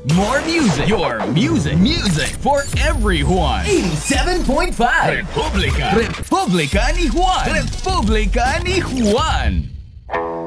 More music. Your music. Music for everyone. 87.5 Republika. Republika ni Juan. Republika ni Juan.